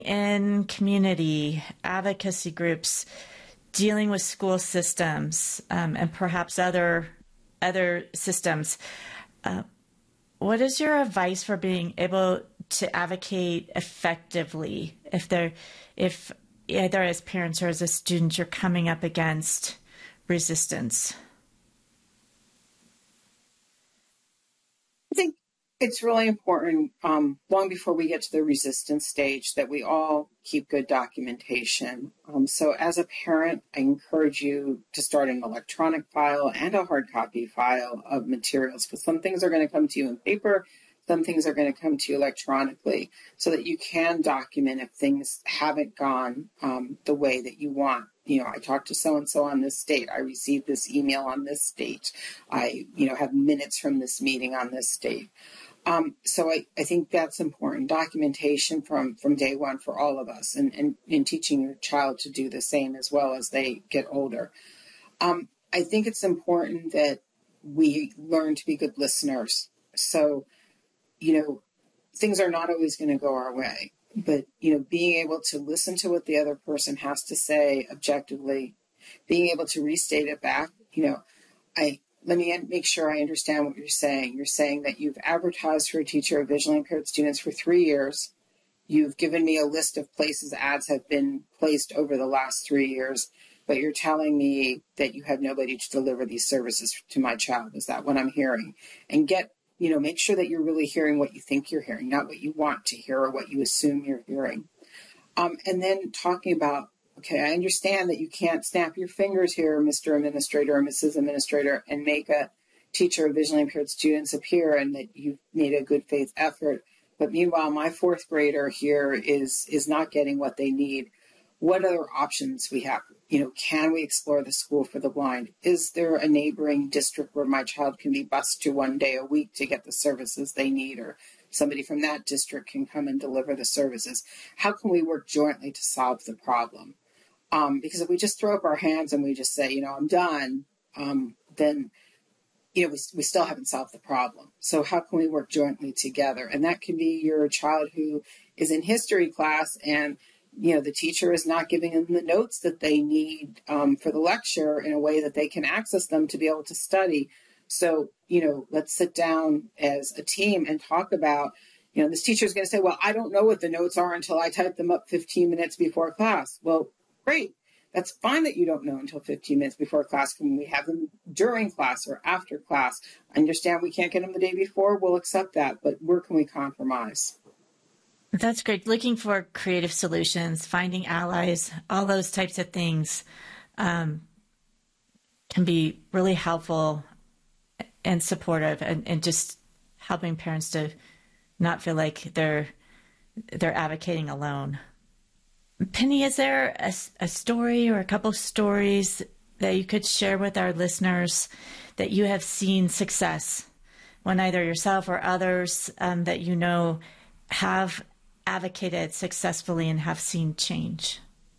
in community advocacy groups, dealing with school systems, and perhaps other systems. What is your advice for being able to advocate effectively if either as parents or as a student you're coming up against resistance? I think it's really important, long before we get to the resistance stage, that we all keep good documentation. So as a parent, I encourage you to start an electronic file and a hard copy file of materials, because some things are going to come to you in paper, some things are going to come to you electronically, so that you can document if things haven't gone the way that you want. I talked to so-and-so on this date. I received this email on this date. I, have minutes from this meeting on this date. So I think that's important. Documentation from day one for all of us, and teaching your child to do the same as well as they get older. I think it's important that we learn to be good listeners. So, things are not always going to go our way, but, being able to listen to what the other person has to say objectively, being able to restate it back, let me make sure I understand what you're saying. You're saying that you've advertised for a teacher of visually impaired students for 3 years. You've given me a list of places ads have been placed over the last 3 years, but you're telling me that you have nobody to deliver these services to my child. Is that what I'm hearing? And make sure that you're really hearing what you think you're hearing, not what you want to hear or what you assume you're hearing. And then talking about, okay, I understand that you can't snap your fingers here, Mr. Administrator or Mrs. Administrator, and make a teacher of visually impaired students appear, and that you've made a good faith effort. But meanwhile, my fourth grader here is not getting what they need. What other options we have? Can we explore the school for the blind? Is there a neighboring district where my child can be bused to 1 day a week to get the services they need, or somebody from that district can come and deliver the services? How can we work jointly to solve the problem? Because if we just throw up our hands and we just say, I'm done, then, we still haven't solved the problem. So how can we work jointly together? And that can be your child who is in history class and, the teacher is not giving them the notes that they need for the lecture in a way that they can access them to be able to study. So, let's sit down as a team and talk about, this teacher is going to say, well, I don't know what the notes are until I type them up 15 minutes before class. Well, great. That's fine that you don't know until 15 minutes before class. Can we have them during class or after class? I understand we can't get them the day before. We'll accept that. But where can we compromise? That's great. Looking for creative solutions, finding allies, all those types of things can be really helpful and supportive, and just helping parents to not feel like they're advocating alone. Penny, is there a story or a couple of stories that you could share with our listeners that you have seen success when either yourself or others that have advocated successfully and have seen change?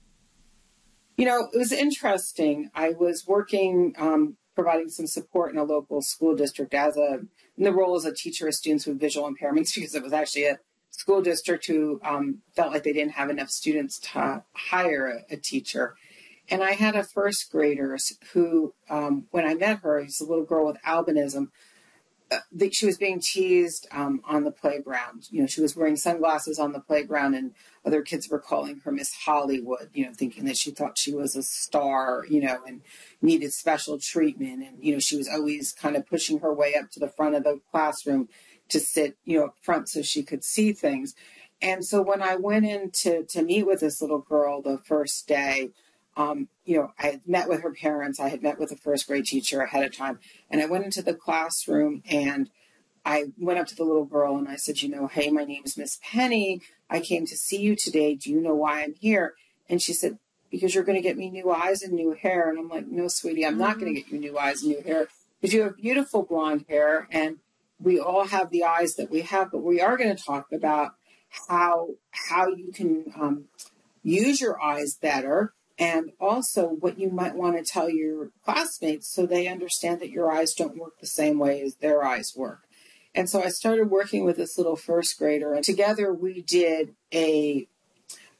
It was interesting. I was working, providing some support in a local school district in the role as a teacher of students with visual impairments, because it was actually a school district who felt like they didn't have enough students to hire a teacher. And I had a first grader who, when I met her, she's a little girl with albinism. She was being teased on the playground. She was wearing sunglasses on the playground, and other kids were calling her Miss Hollywood, thinking that she thought she was a star, and needed special treatment. And, she was always kind of pushing her way up to the front of the classroom to sit, up front so she could see things. And so when I went in to meet with this little girl the first day, I had met with her parents. I had met with a first grade teacher ahead of time. And I went into the classroom and I went up to the little girl and I said, hey, my name's Miss Penny. I came to see you today. Do you know why I'm here? And she said, because you're going to get me new eyes and new hair. And I'm like, no, sweetie, I'm not going to get you new eyes and new hair, because you have beautiful blonde hair and we all have the eyes that we have. But we are going to talk about how you can use your eyes better, and also what you might want to tell your classmates so they understand that your eyes don't work the same way as their eyes work. And so I started working with this little first grader, and together we did a